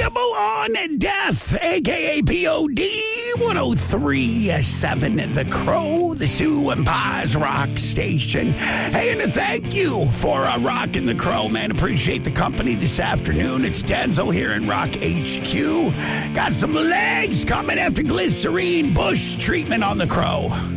Double on Death, a.k.a. P.O.D. 103.7 The Crow, the Sue and Pies rock station. Hey, and a thank you for rocking the Crow, man. Appreciate the company this afternoon. It's Denzel here in Rock HQ. Got some legs coming after Glycerine Bush treatment on the Crow.